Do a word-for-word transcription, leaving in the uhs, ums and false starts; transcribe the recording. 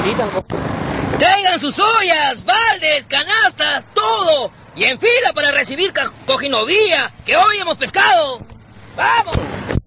gritan. Traigan sus ollas, baldes, canastas, todo. Y en fila para recibir cojinovía, que hoy hemos pescado. ¡Vamos!